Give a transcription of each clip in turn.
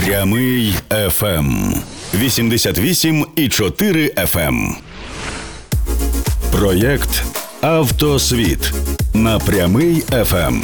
Прямий FM 88,4 FM. Проєкт «Автосвіт» на Прямий FM.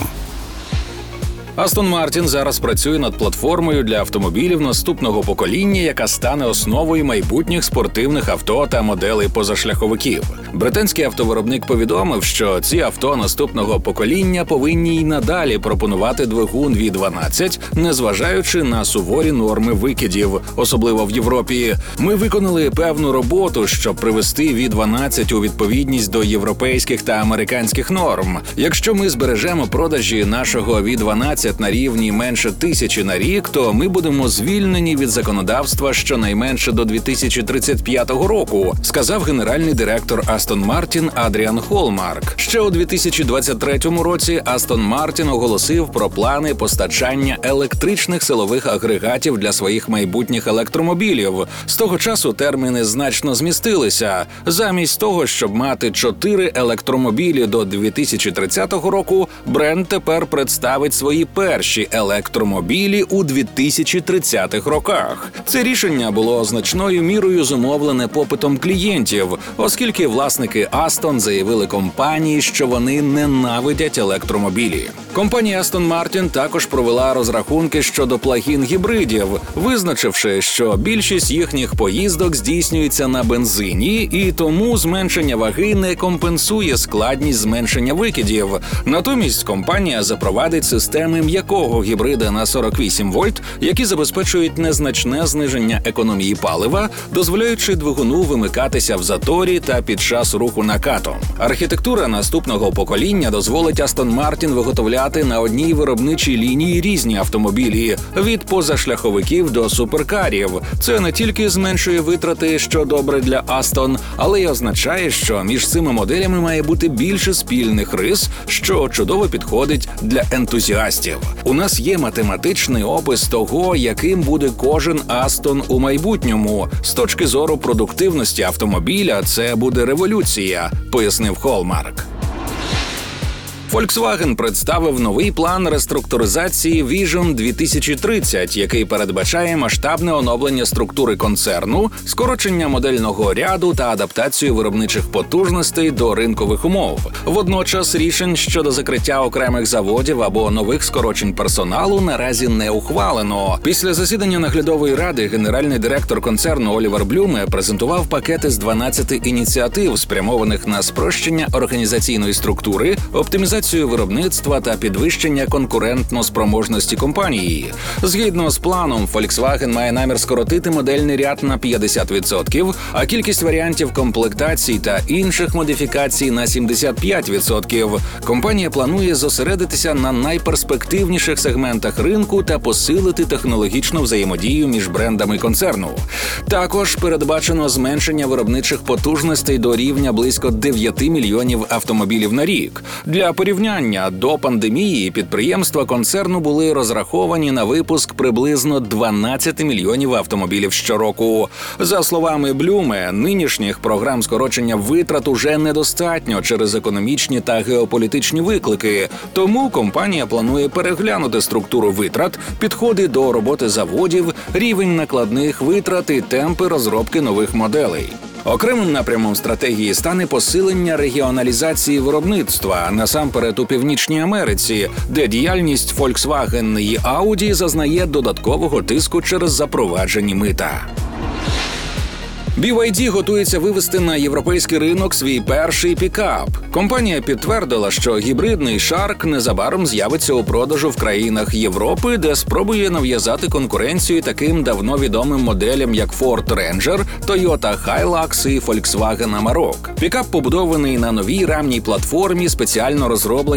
Астон Мартін зараз працює над платформою для автомобілів наступного покоління, яка стане основою майбутніх спортивних авто та моделей позашляховиків. Британський автовиробник повідомив, що ці авто наступного покоління повинні й надалі пропонувати двигун V12, незважаючи на суворі норми викидів, особливо в Європі. Ми виконали певну роботу, щоб привести V12 у відповідність до європейських та американських норм. Якщо ми збережемо продажі нашого V12 на рівні менше 1000 на рік, то ми будемо звільнені від законодавства щонайменше до 2035 року, сказав генеральний директор Астон Мартін Адріан Холмарк. Ще у 2023 році Астон Мартін оголосив про плани постачання електричних силових агрегатів для своїх майбутніх електромобілів. З того часу терміни значно змістилися. Замість того, щоб мати 4 електромобілі до 2030 року, бренд тепер представить свої перші електромобілі у 2030-х роках. Це рішення було значною мірою зумовлене попитом клієнтів, оскільки власники Астон заявили компанії, що вони ненавидять електромобілі. Компанія Астон Мартін також провела розрахунки щодо плагін-гібридів, визначивши, що більшість їхніх поїздок здійснюється на бензині, і тому зменшення ваги не компенсує складність зменшення викидів. Натомість компанія запровадить системи м'якого гібрида на 48 вольт, які забезпечують незначне зниження економії палива, дозволяючи двигуну вимикатися в заторі та під час руху накатом. Архітектура наступного покоління дозволить Астон Мартін виготовляти на одній виробничій лінії різні автомобілі – від позашляховиків до суперкарів. Це не тільки зменшує витрати, що добре для Астон, але й означає, що між цими моделями має бути більше спільних рис, що чудово підходить для ентузіастів. У нас є математичний опис того, яким буде кожен Астон у майбутньому. З точки зору продуктивності автомобіля це буде революція, пояснив Холмарк. Volkswagen представив новий план реструктуризації Vision 2030, який передбачає масштабне оновлення структури концерну, скорочення модельного ряду та адаптацію виробничих потужностей до ринкових умов. Водночас рішень щодо закриття окремих заводів або нових скорочень персоналу наразі не ухвалено. Після засідання наглядової ради генеральний директор концерну Олівер Блюме презентував пакети з 12 ініціатив, спрямованих на спрощення організаційної структури, оптимізацію виробництва та підвищення конкурентно-спроможності компанії. Згідно з планом, Volkswagen має намір скоротити модельний ряд на 50%, а кількість варіантів комплектацій та інших модифікацій на 75%. Компанія планує зосередитися на найперспективніших сегментах ринку та посилити технологічну взаємодію між брендами концерну. Також передбачено зменшення виробничих потужностей до рівня близько 9 мільйонів автомобілів на рік. Для порівняння, до пандемії підприємства концерну були розраховані на випуск приблизно 12 мільйонів автомобілів щороку. За словами Блюме, нинішніх програм скорочення витрат уже недостатньо через економічні та геополітичні виклики. Тому компанія планує переглянути структуру витрат, підходи до роботи заводів, рівень накладних витрат і темпи розробки нових моделей. Окремим напрямом стратегії стане посилення регіоналізації виробництва, насамперед у Північній Америці, де діяльність Volkswagen і Audi зазнає додаткового тиску через запроваджені мита. BYD готується вивести на європейський ринок свій перший пікап. Компанія підтвердила, що гібридний Shark незабаром з'явиться у продажу в країнах Європи, де спробує нав'язати конкуренцію таким давно відомим моделям, як Ford Ranger, Toyota Hilux і Volkswagen Amarok. Пікап побудований на новій рамній платформі, спеціально розробленій